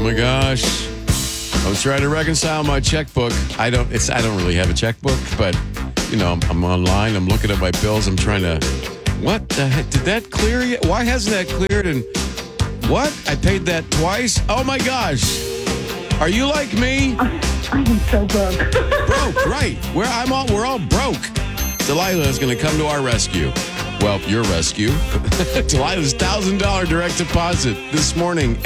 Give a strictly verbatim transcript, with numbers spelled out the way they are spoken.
my gosh. I was trying to reconcile my checkbook. I don't it's I don't really have a checkbook, but you know, I'm, I'm online, I'm looking at my bills, I'm trying to what the heck did that clear yet? Why hasn't that cleared? And what? I paid that twice? Oh my gosh. Are you like me? I am so broke. Broke, right. We're I'm all we're all broke. Delilah is gonna come to our rescue. Well, your rescue. Delilah's one thousand dollars direct deposit this morning.